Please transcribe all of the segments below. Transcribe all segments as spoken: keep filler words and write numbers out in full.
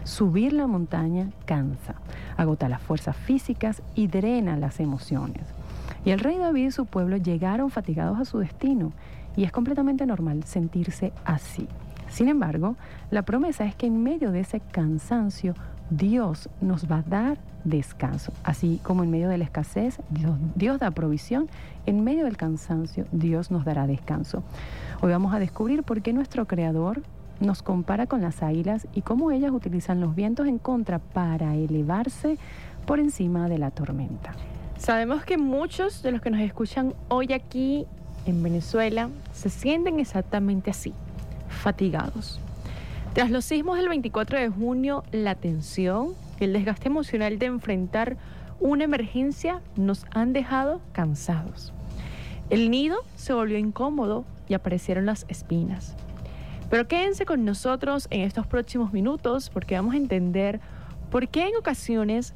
Subir la montaña cansa, agota las fuerzas físicas y drena las emociones. Y el rey David y su pueblo llegaron fatigados a su destino, y es completamente normal sentirse así. Sin embargo, la promesa es que en medio de ese cansancio, Dios nos va a dar descanso. Así como en medio de la escasez, Dios, Dios da provisión, en medio del cansancio, Dios nos dará descanso. Hoy vamos a descubrir por qué nuestro Creador nos compara con las águilas y cómo ellas utilizan los vientos en contra para elevarse por encima de la tormenta. Sabemos que muchos de los que nos escuchan hoy aquí en Venezuela se sienten exactamente así, fatigados. Tras los sismos del veinticuatro de junio, la tensión y el desgaste emocional de enfrentar una emergencia nos han dejado cansados. El nido se volvió incómodo y aparecieron las espinas. Pero quédense con nosotros en estos próximos minutos porque vamos a entender por qué en ocasiones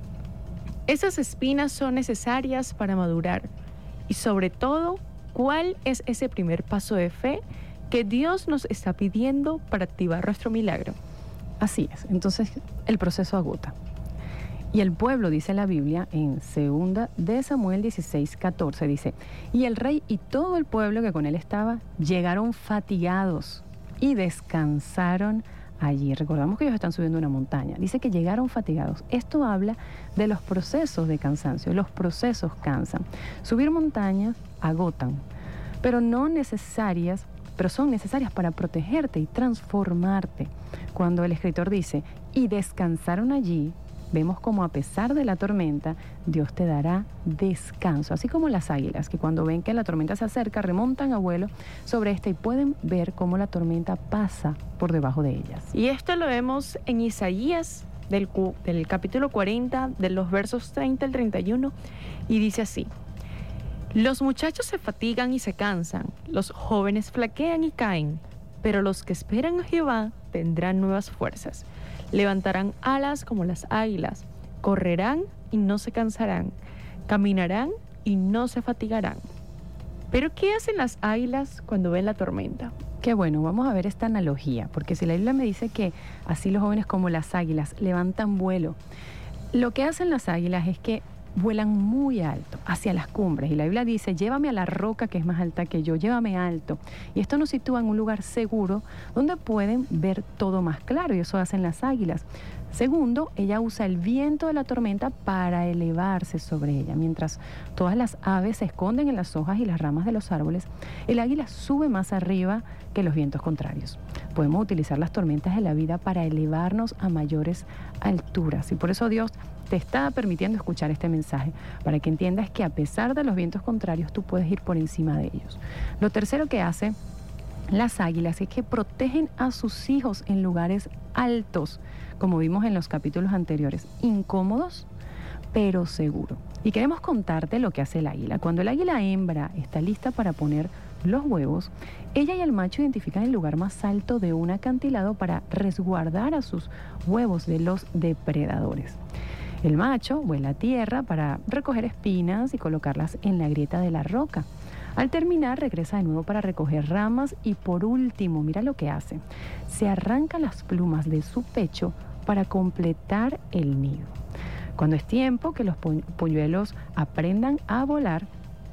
esas espinas son necesarias para madurar y sobre todo, cuál es ese primer paso de fe que Dios nos está pidiendo para activar nuestro milagro. Así es, entonces el proceso agota. Y el pueblo, dice la Biblia, en segunda de Samuel dieciséis, catorce, dice, y el rey y todo el pueblo que con él estaba llegaron fatigados y descansaron allí. Recordamos que ellos están subiendo una montaña. Dice que llegaron fatigados. Esto habla de los procesos de cansancio. Los procesos cansan. Subir montañas agotan, pero no necesarias pero son necesarias para protegerte y transformarte. Cuando el escritor dice, y descansaron allí, vemos como a pesar de la tormenta, Dios te dará descanso. Así como las águilas, que cuando ven que la tormenta se acerca, remontan a vuelo sobre esta y pueden ver cómo la tormenta pasa por debajo de ellas. Y esto lo vemos en Isaías, del, del capítulo cuarenta, de los versos treinta al treinta y uno, y dice así, los muchachos se fatigan y se cansan, los jóvenes flaquean y caen, pero los que esperan a Jehová tendrán nuevas fuerzas. Levantarán alas como las águilas, correrán y no se cansarán, caminarán y no se fatigarán. ¿Pero qué hacen las águilas cuando ven la tormenta? Qué bueno, vamos a ver esta analogía, porque si la Biblia me dice que así los jóvenes como las águilas levantan vuelo, lo que hacen las águilas es que vuelan muy alto, hacia las cumbres. Y la Biblia dice, llévame a la roca que es más alta que yo, llévame alto. Y esto nos sitúa en un lugar seguro donde pueden ver todo más claro, y eso hacen las águilas. Segundo, ella usa el viento de la tormenta para elevarse sobre ella. Mientras todas las aves se esconden en las hojas y las ramas de los árboles, el águila sube más arriba que los vientos contrarios. Podemos utilizar las tormentas de la vida para elevarnos a mayores alturas. Y por eso Dios te está permitiendo escuchar este mensaje, para que entiendas que a pesar de los vientos contrarios, tú puedes ir por encima de ellos. Lo tercero que hace las águilas es que protegen a sus hijos en lugares altos, como vimos en los capítulos anteriores, incómodos, pero seguro. Y queremos contarte lo que hace el águila. Cuando el águila hembra está lista para poner los huevos, ella y el macho identifican el lugar más alto de un acantilado para resguardar a sus huevos de los depredadores. El macho vuela a tierra para recoger espinas y colocarlas en la grieta de la roca. Al terminar, regresa de nuevo para recoger ramas y por último, mira lo que hace. Se arranca las plumas de su pecho para completar el nido. Cuando es tiempo que los polluelos aprendan a volar,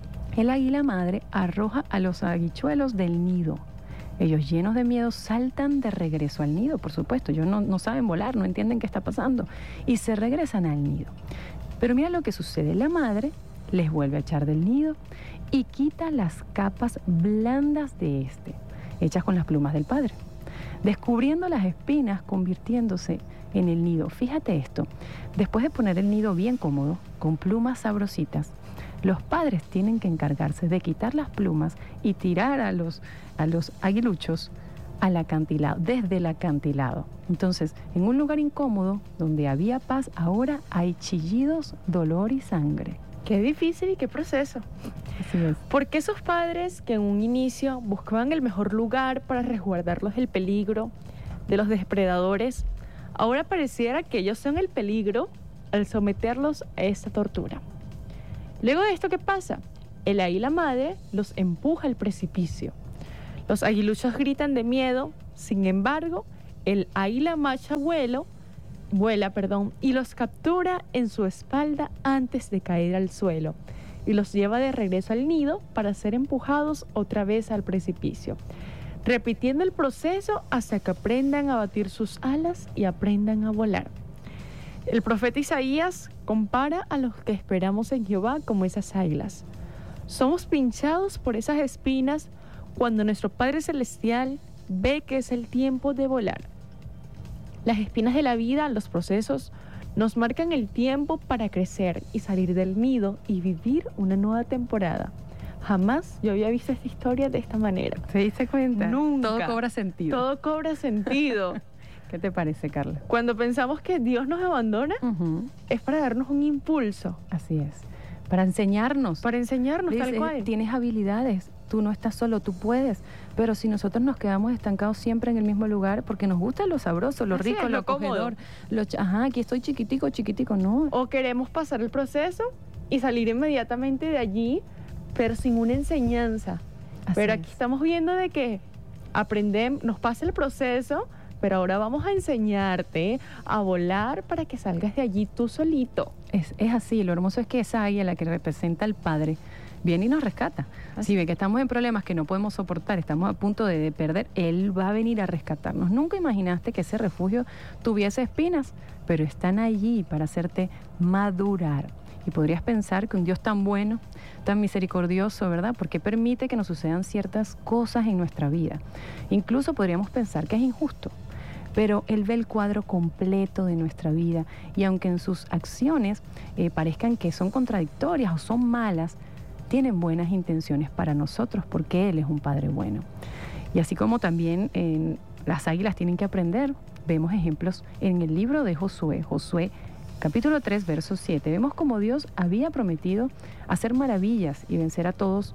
el águila madre arroja a los aguichuelos del nido. Ellos, llenos de miedo, saltan de regreso al nido, por supuesto. Ellos no, no saben volar, no entienden qué está pasando. Y se regresan al nido. Pero mira lo que sucede. La madre les vuelve a echar del nido y quita las capas blandas de este, hechas con las plumas del padre, descubriendo las espinas, convirtiéndose en el nido. Fíjate esto. Después de poner el nido bien cómodo, con plumas sabrositas, los padres tienen que encargarse de quitar las plumas y tirar a los, a los aguiluchos al acantilado, desde el acantilado. Entonces, en un lugar incómodo, donde había paz, ahora hay chillidos, dolor y sangre. Qué difícil y qué proceso. Así es. Porque esos padres que en un inicio buscaban el mejor lugar para resguardarlos del peligro, de los depredadores, ahora pareciera que ellos son el peligro al someterlos a esta tortura. Luego de esto, ¿qué pasa? El águila madre los empuja al precipicio. Los aguiluchos gritan de miedo, sin embargo, el águila macho abuelo vuela, perdón, y los captura en su espalda antes de caer al suelo y los lleva de regreso al nido para ser empujados otra vez al precipicio, repitiendo el proceso hasta que aprendan a batir sus alas y aprendan a volar. El profeta Isaías compara a los que esperamos en Jehová como esas águilas. Somos pinchados por esas espinas cuando nuestro Padre Celestial ve que es el tiempo de volar. Las espinas de la vida, los procesos, nos marcan el tiempo para crecer y salir del nido y vivir una nueva temporada. Jamás yo había visto esta historia de esta manera. ¿Se diste cuenta? Nunca. Todo cobra sentido. Todo cobra sentido. ¿Qué te parece, Carla? Cuando pensamos que Dios nos abandona, Uh-huh. es para darnos un impulso, Así es. Para enseñarnos. para enseñarnos Dice, tal cual. tienes habilidades, tú no estás solo, tú puedes. Pero si nosotros nos quedamos estancados siempre en el mismo lugar, porque nos gusta lo sabroso, lo Así rico, es, lo lo cómodo. acogedor, lo ch- ajá, aquí estoy chiquitico, chiquitico, no. O queremos pasar el proceso y salir inmediatamente de allí, pero sin una enseñanza. Así pero es. aquí estamos viendo de que aprendemos, nos pasa el proceso, pero ahora vamos a enseñarte a volar para que salgas de allí tú solito. Es, es así, lo hermoso es que esa águila, la que representa al Padre, viene y nos rescata. Así. Si ve que estamos en problemas que no podemos soportar, estamos a punto de, de perder, Él va a venir a rescatarnos. Nunca imaginaste que ese refugio tuviese espinas, pero están allí para hacerte madurar. Y podrías pensar que un Dios tan bueno, tan misericordioso, ¿verdad? Porque permite que nos sucedan ciertas cosas en nuestra vida. Incluso podríamos pensar que es injusto. Pero Él ve el cuadro completo de nuestra vida y aunque en sus acciones eh, parezcan que son contradictorias o son malas, tienen buenas intenciones para nosotros porque Él es un Padre bueno. Y así como también eh, las águilas tienen que aprender, vemos ejemplos en el libro de Josué, Josué capítulo tres, verso siete. Vemos como Dios había prometido hacer maravillas y vencer a todos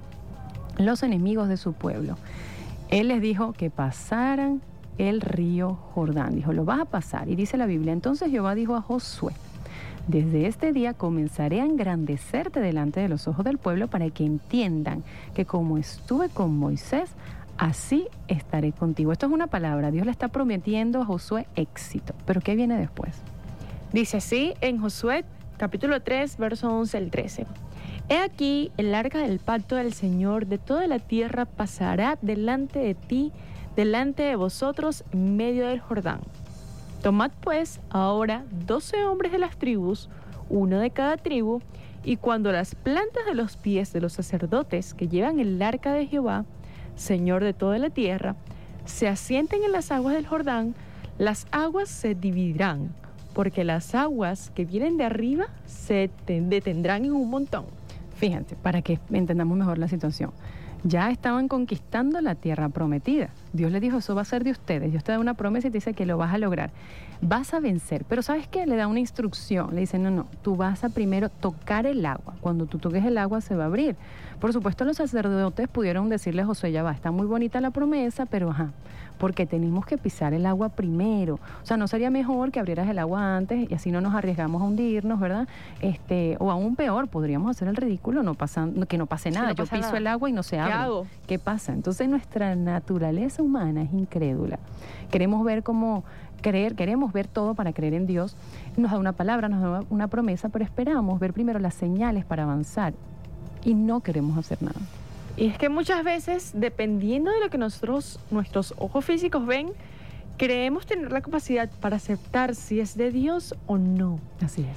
los enemigos de su pueblo. Él les dijo que pasaran el río Jordán. Dijo, lo vas a pasar. Y dice la Biblia, entonces Jehová dijo a Josué, desde este día comenzaré a engrandecerte delante de los ojos del pueblo para que entiendan que como estuve con Moisés, así estaré contigo. Esto es una palabra. Dios le está prometiendo a Josué éxito. Pero ¿qué viene después? Dice así en Josué capítulo tres, verso once al trece. He aquí, el arca del pacto del Señor de toda la tierra pasará delante de ti, delante de vosotros en medio del Jordán. Tomad pues ahora doce hombres de las tribus, uno de cada tribu, y cuando las plantas de los pies de los sacerdotes que llevan el arca de Jehová, Señor de toda la tierra, se asienten en las aguas del Jordán, las aguas se dividirán, porque las aguas que vienen de arriba se te- detendrán en un montón. Fíjate, para que entendamos mejor la situación. Ya estaban conquistando la tierra prometida. Dios les dijo, eso va a ser de ustedes. Dios te da una promesa y te dice que lo vas a lograr. Vas a vencer. Pero ¿sabes qué? Le da una instrucción. Le dice, no, no, tú vas a primero tocar el agua. Cuando tú toques el agua se va a abrir. Por supuesto, los sacerdotes pudieron decirle a Josué, ya va, está muy bonita la promesa, pero ajá, porque tenemos que pisar el agua primero. O sea, ¿no sería mejor que abrieras el agua antes y así no nos arriesgamos a hundirnos, ¿verdad? Este, o aún peor, podríamos hacer el ridículo, no pasan, que no pase nada. no Yo pasa piso nada. el agua y no se ¿Qué abre. hago? ¿Qué pasa? Entonces nuestra naturaleza humana es incrédula. Queremos ver cómo creer, queremos ver todo para creer en Dios. Nos da una palabra, nos da una promesa, pero esperamos ver primero las señales para avanzar y no queremos hacer nada. Y es que muchas veces, dependiendo de lo que nosotros, nuestros ojos físicos ven, creemos tener la capacidad para aceptar si es de Dios o no. Así es.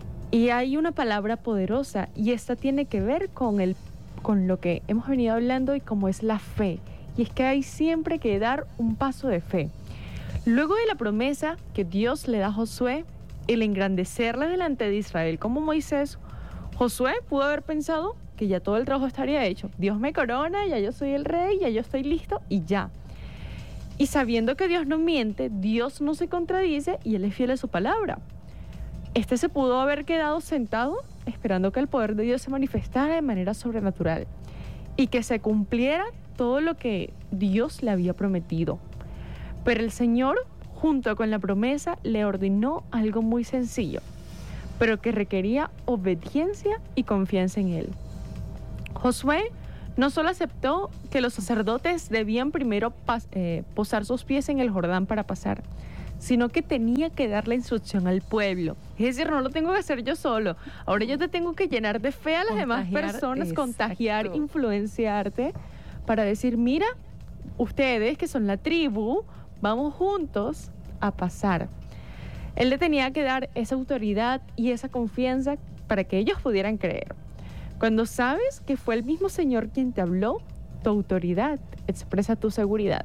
Y hay una palabra poderosa y esta tiene que ver con, el, con lo que hemos venido hablando y como es la fe. Y es que hay siempre que dar un paso de fe. Luego de la promesa que Dios le da a Josué, el engrandecerle delante de Israel como Moisés, Josué pudo haber pensado que ya todo el trabajo estaría hecho. Dios me corona, ya yo soy el rey, ya yo estoy listo y ya. Y sabiendo que Dios no miente, Dios no se contradice y Él es fiel a su palabra. Este se pudo haber quedado sentado esperando que el poder de Dios se manifestara de manera sobrenatural y que se cumpliera todo lo que Dios le había prometido. Pero el Señor, junto con la promesa, le ordenó algo muy sencillo, pero que requería obediencia y confianza en Él. Josué no solo aceptó que los sacerdotes debían primero pas- eh, posar sus pies en el Jordán para pasar, sino que tenía que dar la instrucción al pueblo. Es decir, no lo tengo que hacer yo solo. Ahora yo te tengo que llenar de fe a las demás Contagiar, personas, exacto. contagiar, influenciarte, para decir, mira, ustedes que son la tribu, vamos juntos a pasar. Él le tenía que dar esa autoridad y esa confianza para que ellos pudieran creer. Cuando sabes que fue el mismo Señor quien te habló, tu autoridad expresa tu seguridad.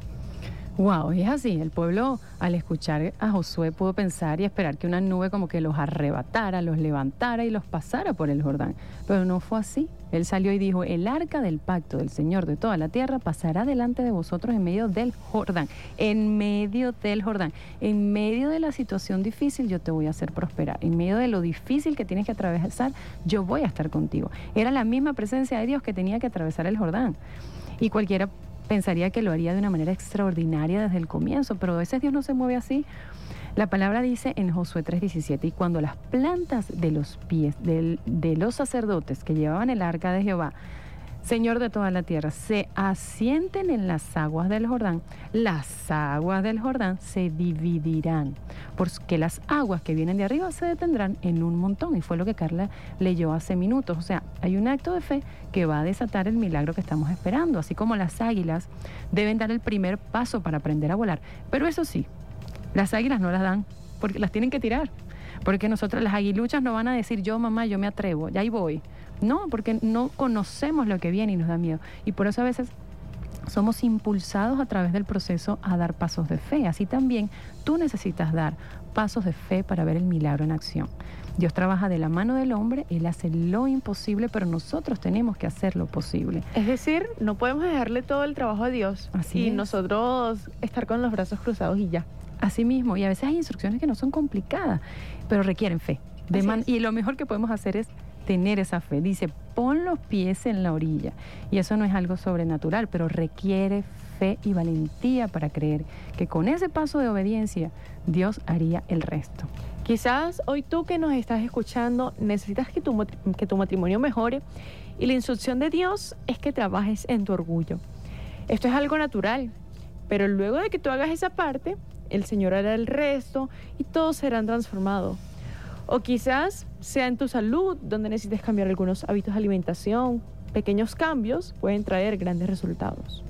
Wow, y es así. El pueblo, al escuchar a Josué, pudo pensar y esperar que una nube como que los arrebatara, los levantara y los pasara por el Jordán. Pero no fue así. Él salió y dijo, el arca del pacto del Señor de toda la tierra pasará delante de vosotros en medio del Jordán. En medio del Jordán. En medio de la situación difícil yo te voy a hacer prosperar. En medio de lo difícil que tienes que atravesar, yo voy a estar contigo. Era la misma presencia de Dios que tenía que atravesar el Jordán. Y cualquiera pensaría que lo haría de una manera extraordinaria desde el comienzo, pero a veces Dios no se mueve así. La palabra dice en Josué tres diecisiete, y cuando las plantas de los pies del, de los sacerdotes que llevaban el arca de Jehová, Señor de toda la tierra, se asienten en las aguas del Jordán, las aguas del Jordán se dividirán, porque las aguas que vienen de arriba se detendrán en un montón. Y fue lo que Carla leyó hace minutos. O sea, hay un acto de fe que va a desatar el milagro que estamos esperando, así como las águilas deben dar el primer paso para aprender a volar. Pero eso sí, las águilas no las dan, porque las tienen que tirar. Porque nosotros, las aguiluchas, no van a decir, yo mamá, yo me atrevo, ya ahí voy. No, porque no conocemos lo que viene y nos da miedo. Y por eso a veces somos impulsados a través del proceso a dar pasos de fe. Así también tú necesitas dar pasos de fe para ver el milagro en acción. Dios trabaja de la mano del hombre, Él hace lo imposible, pero nosotros tenemos que hacer lo posible. Es decir, no podemos dejarle todo el trabajo a Dios Así y es. nosotros estar con los brazos cruzados y ya. Así mismo, y a veces hay instrucciones que no son complicadas, pero requieren fe. De Así man- es. y lo mejor que podemos hacer es tener esa fe. Dice, pon los pies en la orilla. Y eso no es algo sobrenatural, pero requiere fe y valentía para creer que con ese paso de obediencia Dios haría el resto. Quizás hoy tú que nos estás escuchando necesitas que tu, matri- que tu matrimonio mejore y la instrucción de Dios es que trabajes en tu orgullo. Esto es algo natural, pero luego de que tú hagas esa parte, el Señor hará el resto y todos serán transformados. O quizás sea en tu salud, donde necesites cambiar algunos hábitos de alimentación. Pequeños cambios pueden traer grandes resultados.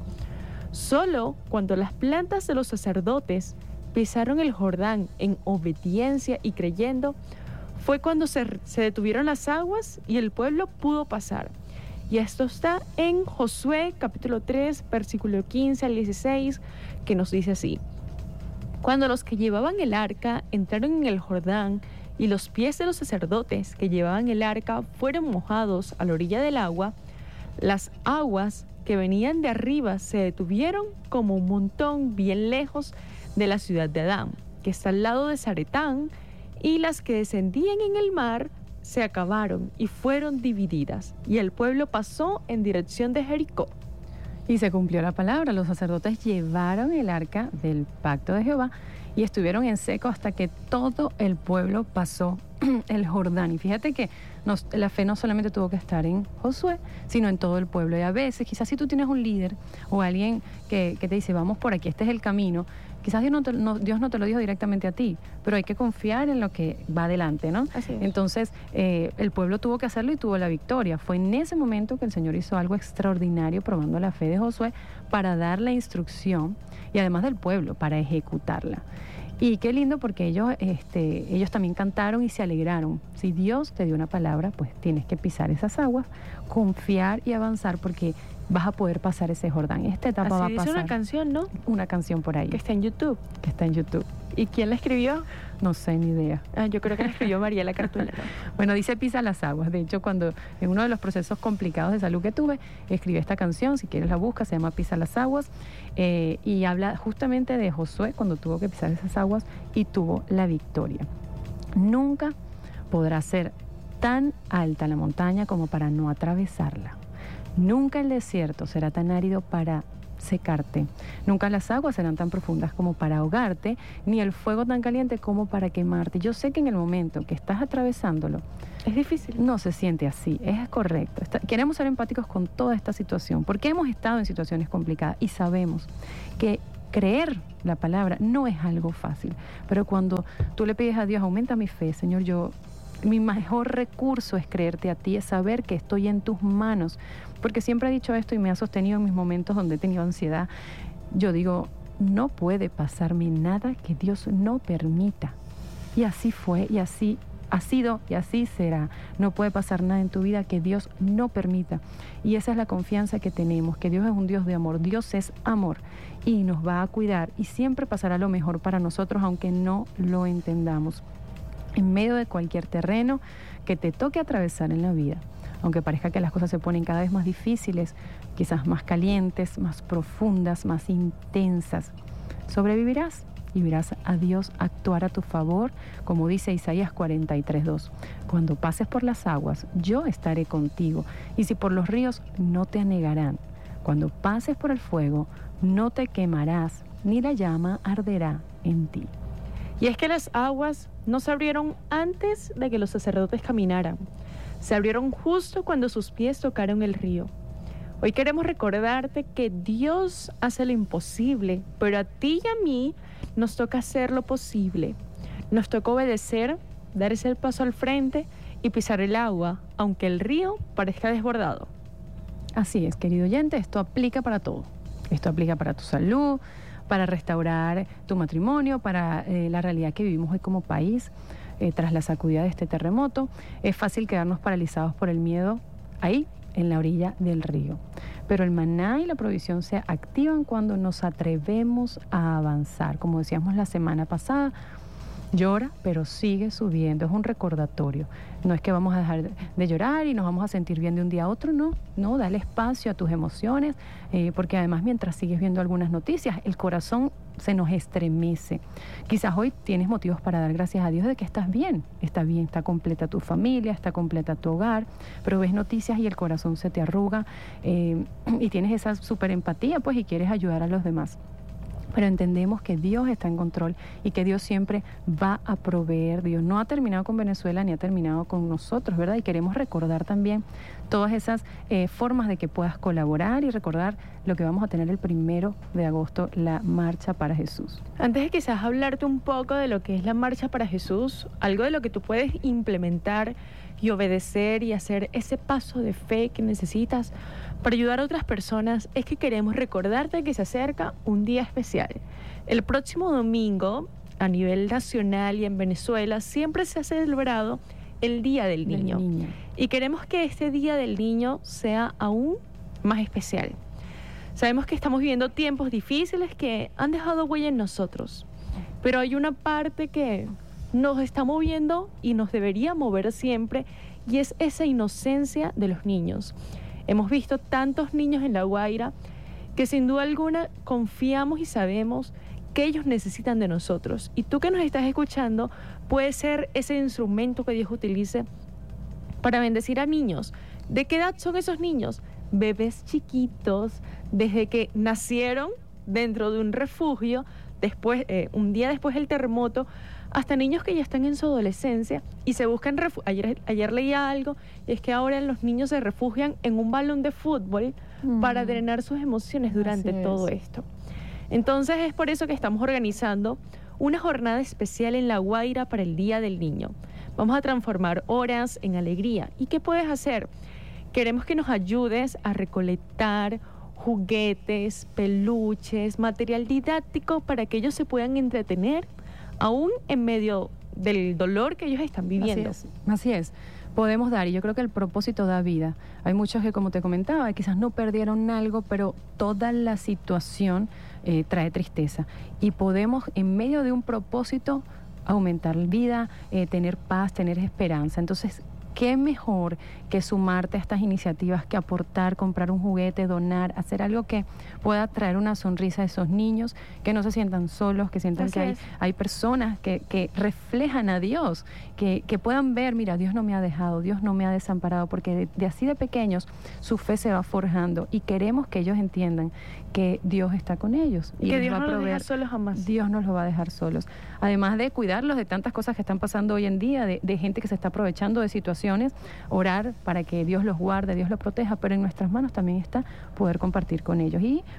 Solo cuando las plantas de los sacerdotes pisaron el Jordán en obediencia y creyendo, fue cuando se, se detuvieron las aguas y el pueblo pudo pasar. Y esto está en Josué capítulo tres, versículo quince al dieciséis, que nos dice así. Cuando los que llevaban el arca entraron en el Jordán y los pies de los sacerdotes que llevaban el arca fueron mojados a la orilla del agua, las aguas que venían de arriba se detuvieron como un montón bien lejos de la ciudad de Adán, que está al lado de Zaretán, y las que descendían en el mar se acabaron y fueron divididas, y el pueblo pasó en dirección de Jericó. Y se cumplió la palabra. Los sacerdotes llevaron el arca del pacto de Jehová y estuvieron en seco hasta que todo el pueblo pasó el Jordán. Y fíjate que nos, la fe no solamente tuvo que estar en Josué, sino en todo el pueblo. Y a veces, quizás si tú tienes un líder o alguien que, que te dice, vamos por aquí, este es el camino, quizás Dios no, te, no, Dios no te lo dijo directamente a ti, pero hay que confiar en lo que va adelante, ¿no? Así es. Entonces, eh, el pueblo tuvo que hacerlo y tuvo la victoria. Fue en ese momento que el Señor hizo algo extraordinario, probando la fe de Josué para dar la instrucción y además del pueblo, para ejecutarla. Y qué lindo porque ellos, este, ellos también cantaron y se alegraron. Si Dios te dio una palabra, pues tienes que pisar esas aguas, confiar y avanzar porque vas a poder pasar ese Jordán. Esta etapa Así va a dice pasar. una canción, ¿no? Una canción por ahí Que está en YouTube. que está en YouTube. ¿Y quién la escribió? No sé ni idea. Ah, yo creo que la escribió Mariela Cartulero. Bueno, dice pisa las aguas. De hecho, cuando en uno de los procesos complicados de salud que tuve, escribí esta canción, si quieres la busca, se llama Pisa las aguas, eh, y habla justamente de Josué cuando tuvo que pisar esas aguas y tuvo la victoria. Nunca podrá ser tan alta la montaña como para no atravesarla. Nunca el desierto será tan árido para secarte. Nunca las aguas serán tan profundas como para ahogarte, ni el fuego tan caliente como para quemarte. Yo sé que en el momento que estás atravesándolo, Es difícil. no se siente así, es correcto. Está- queremos ser empáticos con toda esta situación, porque hemos estado en situaciones complicadas y sabemos que creer la palabra no es algo fácil. Pero cuando tú le pides a Dios, aumenta mi fe, Señor, yo, mi mejor recurso es creerte a ti, es saber que estoy en tus manos. Porque siempre he dicho esto y me ha sostenido en mis momentos donde he tenido ansiedad. Yo digo, no puede pasarme nada que Dios no permita. Y así fue, y así ha sido, y así será. No puede pasar nada en tu vida que Dios no permita. Y esa es la confianza que tenemos, que Dios es un Dios de amor. Dios es amor y nos va a cuidar y siempre pasará lo mejor para nosotros, aunque no lo entendamos. En medio de cualquier terreno que te toque atravesar en la vida, aunque parezca que las cosas se ponen cada vez más difíciles, quizás más calientes, más profundas, más intensas, sobrevivirás y verás a Dios actuar a tu favor, como dice Isaías cuarenta y tres, dos. Cuando pases por las aguas, yo estaré contigo, y si por los ríos, no te anegarán. Cuando pases por el fuego, no te quemarás, ni la llama arderá en ti. Y es que las aguas no se abrieron antes de que los sacerdotes caminaran. Se abrieron justo cuando sus pies tocaron el río. Hoy queremos recordarte que Dios hace lo imposible, pero a ti y a mí nos toca hacer lo posible. Nos toca obedecer, dar ese paso al frente y pisar el agua, aunque el río parezca desbordado. Así es, querido oyente, esto aplica para todo. Esto aplica para tu salud, para restaurar tu matrimonio, para eh, la realidad que vivimos hoy como país, eh, tras la sacudida de este terremoto. Es fácil quedarnos paralizados por el miedo ahí, en la orilla del río. Pero el maná y la provisión se activan cuando nos atrevemos a avanzar. Como decíamos la semana pasada, llora, pero sigue subiendo. Es un recordatorio. No es que vamos a dejar de llorar y nos vamos a sentir bien de un día a otro, no. No, dale espacio a tus emociones, eh, porque además mientras sigues viendo algunas noticias, el corazón se nos estremece. Quizás hoy tienes motivos para dar gracias a Dios de que estás bien. Está bien, está completa tu familia, está completa tu hogar, pero ves noticias y el corazón se te arruga eh, y tienes esa súper empatía, pues, y quieres ayudar a los demás. Pero entendemos que Dios está en control y que Dios siempre va a proveer. Dios no ha terminado con Venezuela ni ha terminado con nosotros, ¿verdad? Y queremos recordar también todas esas eh, formas de que puedas colaborar y recordar lo que vamos a tener el primero de agosto, la Marcha para Jesús. Antes de quizás hablarte un poco de lo que es la Marcha para Jesús, algo de lo que tú puedes implementar y obedecer y hacer ese paso de fe que necesitas para ayudar a otras personas, es que queremos recordarte que se acerca un día especial. El próximo domingo, a nivel nacional y en Venezuela, siempre se ha celebrado el Día del Niño. Del niño. Y queremos que este Día del Niño sea aún más especial. Sabemos que estamos viviendo tiempos difíciles que han dejado huella en nosotros, pero hay una parte que nos está moviendo y nos debería mover siempre, y es esa inocencia de los niños. Hemos visto tantos niños en La Guaira que sin duda alguna confiamos y sabemos que ellos necesitan de nosotros. Y tú que nos estás escuchando, puede ser ese instrumento que Dios utilice para bendecir a niños. ¿De qué edad son esos niños? Bebés chiquitos, desde que nacieron dentro de un refugio, después, eh, un día después del terremoto, hasta niños que ya están en su adolescencia y se buscan refugio. Ayer, ayer leía algo, y es que ahora los niños se refugian en un balón de fútbol mm. para drenar sus emociones durante todo esto. Entonces es por eso que estamos organizando una jornada especial en La Guaira para el Día del Niño. Vamos a transformar horas en alegría. ¿Y qué puedes hacer? Queremos que nos ayudes a recolectar juguetes, peluches, material didáctico para que ellos se puedan entretener aún en medio del dolor que ellos están viviendo. Así es, así es. Podemos dar, y yo creo que el propósito da vida. Hay muchos que, como te comentaba, quizás no perdieron algo, pero toda la situación eh, trae tristeza. Y podemos, en medio de un propósito, aumentar vida, eh, tener paz, tener esperanza. Entonces, ¿qué mejor que sumarte a estas iniciativas, que aportar, comprar un juguete, donar, hacer algo que pueda traer una sonrisa a esos niños, que no se sientan solos, que sientan Así que hay, es. hay personas que, que reflejan a Dios, que, que puedan ver, mira, Dios no me ha dejado, Dios no me ha desamparado, porque de, de así de pequeños su fe se va forjando y queremos que ellos entiendan que Dios está con ellos y que les Dios va a no los deja proveer. solos jamás. Dios no los va a dejar solos. Además de cuidarlos de tantas cosas que están pasando hoy en día, de, de gente que se está aprovechando de situaciones, orar para que Dios los guarde, Dios los proteja, pero en nuestras manos también está poder compartir con ellos. Y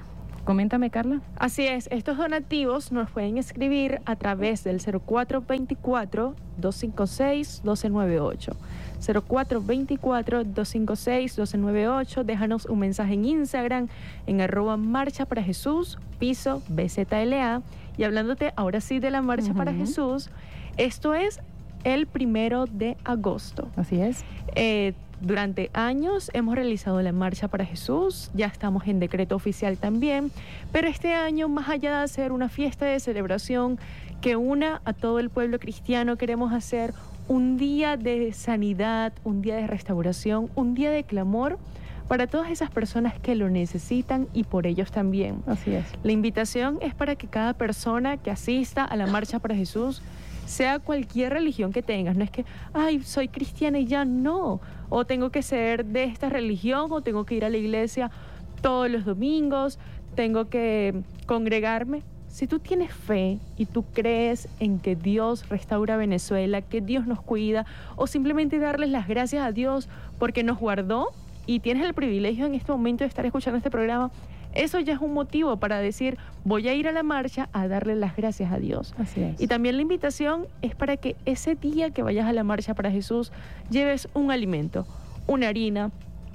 Coméntame, Carla. Así es, estos donativos nos pueden escribir a través del cero cuatro veinticuatro, doscientos cincuenta y seis, doce noventa y ocho. cero cuatro veinticuatro, doscientos cincuenta y seis, doce noventa y ocho. Déjanos un mensaje en Instagram en arroba marcha para Jesús, piso B Z L A. Y hablándote ahora sí de la Marcha uh-huh. para Jesús, esto es el primero de agosto. Así es. Eh, Durante años hemos realizado la Marcha para Jesús, ya estamos en decreto oficial también, pero este año, más allá de hacer una fiesta de celebración que una a todo el pueblo cristiano, queremos hacer un día de sanidad, un día de restauración, un día de clamor para todas esas personas que lo necesitan y por ellos también. Así es. La invitación es para que cada persona que asista a la Marcha para Jesús, sea cualquier religión que tengas, no es que, ay, soy cristiana y ya no, o tengo que ser de esta religión, o tengo que ir a la iglesia todos los domingos, tengo que congregarme. Si tú tienes fe y tú crees en que Dios restaura Venezuela, que Dios nos cuida, o simplemente darles las gracias a Dios porque nos guardó y tienes el privilegio en este momento de estar escuchando este programa, eso ya es un motivo para decir, voy a ir a la marcha a darle las gracias a Dios. Así es. Y también la invitación es para que ese día que vayas a la Marcha para Jesús, lleves un alimento, una harina,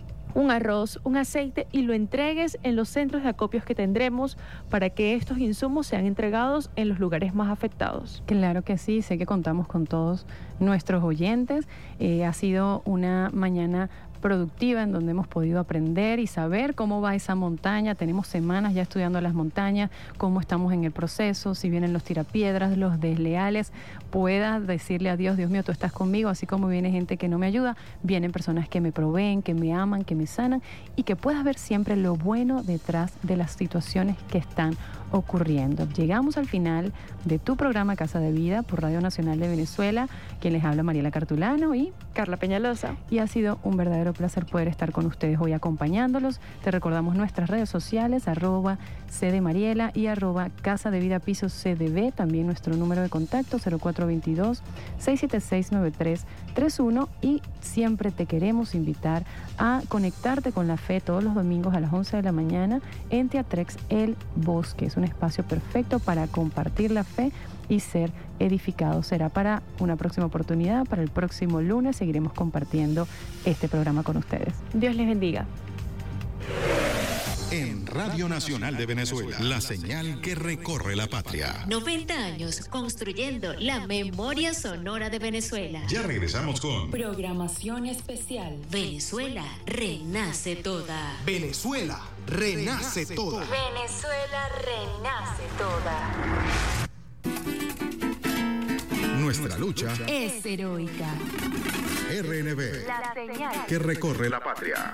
un arroz, un aceite y lo entregues en los centros de acopios que tendremos para que estos insumos sean entregados en los lugares más afectados. Claro que sí, sé que contamos con todos nuestros oyentes. Eh, ha sido una mañana productiva en donde hemos podido aprender y saber cómo va esa montaña. Tenemos semanas ya estudiando las montañas, cómo estamos en el proceso, si vienen los tirapiedras, los desleales, pueda decirle a Dios, Dios mío, tú estás conmigo, así como viene gente que no me ayuda, vienen personas que me proveen, que me aman, que me sanan y que puedas ver siempre lo bueno detrás de las situaciones que están ocurriendo. Llegamos al final de tu programa Casa de Vida por Radio Nacional de Venezuela, quien les habla Mariela Cartulano y Carla Peñalosa. Y ha sido un verdadero placer poder estar con ustedes hoy acompañándolos. Te recordamos nuestras redes sociales, arroba C D Mariela y arroba Casa de Vida Piso C D B, también nuestro número de contacto cero cuatro veintidós, seiscientos setenta y seis, noventa y tres treinta y uno y siempre te queremos invitar a conectarte con la fe todos los domingos a las once de la mañana en Teatrex El Bosque. Es un espacio perfecto para compartir la fe y ser edificado. Será para una próxima oportunidad, para el próximo lunes seguiremos compartiendo este programa con ustedes. Dios les bendiga. En Radio Nacional de Venezuela, la señal que recorre la patria. noventa años construyendo la memoria sonora de Venezuela. Ya regresamos con programación especial. Venezuela renace toda. Venezuela renace toda. Venezuela renace toda. Nuestra lucha es heroica. R N B, La señal que recorre la patria.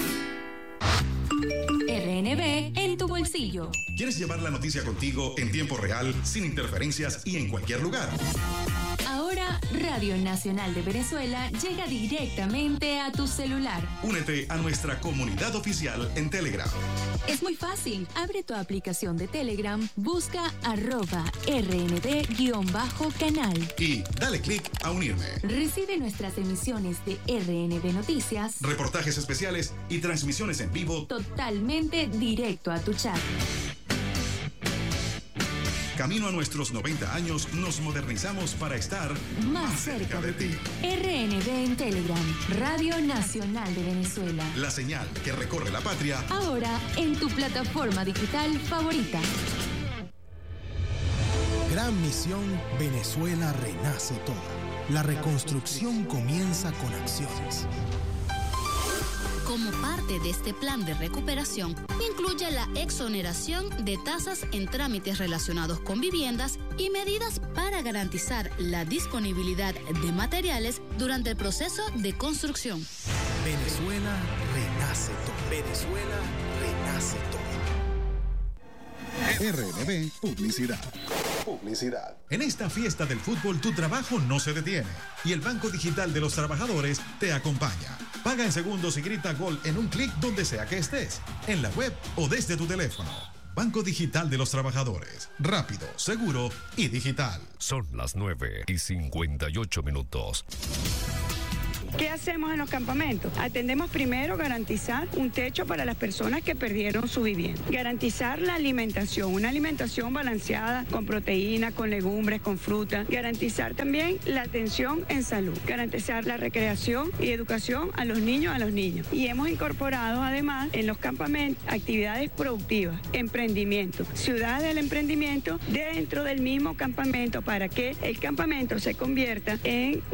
R N B en tu bolsillo. ¿Quieres llevar la noticia contigo en tiempo real, sin interferencias y en cualquier lugar? Ahora, Radio Nacional de Venezuela llega directamente a tu celular. Únete a nuestra comunidad oficial en Telegram. Es muy fácil. Abre tu aplicación de Telegram, busca arroba R N B-canal. Y dale clic a unirme. Recibe nuestras emisiones de R N B Noticias, reportajes especiales y transmisiones en vivo totalmente directo a tu chat. Camino a nuestros noventa años, nos modernizamos para estar más, más cerca, cerca de ti. R N B en Telegram, Radio Nacional de Venezuela. La señal que recorre la patria. Ahora en tu plataforma digital favorita. Gran misión, Venezuela renace toda. La reconstrucción comienza con acciones. Como parte de este plan de recuperación, incluye la exoneración de tasas en trámites relacionados con viviendas y medidas para garantizar la disponibilidad de materiales durante el proceso de construcción. Venezuela renace todo. Venezuela renace todo. R N B Publicidad. Publicidad. En esta fiesta del fútbol, tu trabajo no se detiene y el Banco Digital de los Trabajadores te acompaña. Paga en segundos y grita gol en un clic donde sea que estés, en la web o desde tu teléfono. Banco Digital de los Trabajadores. Rápido, seguro y digital. Son las nueve y cincuenta y ocho minutos. ¿Qué hacemos en los campamentos? Atendemos primero garantizar un techo para las personas que perdieron su vivienda. Garantizar la alimentación, una alimentación balanceada con proteína, con legumbres, con fruta. Garantizar también la atención en salud. Garantizar la recreación y educación a los niños, a los niños. Y hemos incorporado además en los campamentos actividades productivas, emprendimiento, ciudad del emprendimiento dentro del mismo campamento para que el campamento se convierta en